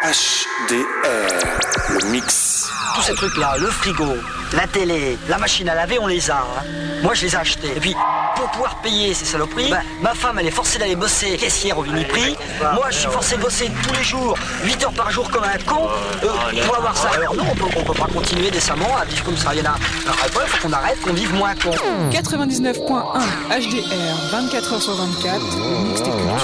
HDR, le mix. Tous ces trucs-là, le frigo, la télé, la machine à laver, on les a. Hein. Moi, je les ai achetés. Et puis, pour pouvoir payer ces saloperies, ma femme, elle est forcée d'aller bosser caissière au Viniprix. Moi, je suis forcé de bosser tous les jours, 8 heures par jour comme un con, pour avoir ça. Alors non, on peut pas continuer décemment à vivre comme ça. Il y en a il faut qu'on arrête, qu'on vive moins con. 99.1 HDR, 24h sur 24, le mix des cultures.